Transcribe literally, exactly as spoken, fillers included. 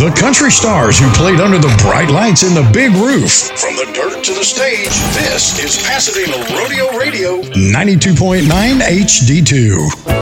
The country stars who played under the bright lights and the big roof. From the dirt to the stage, this is Pasadena Rodeo Radio ninety-two point nine H D two.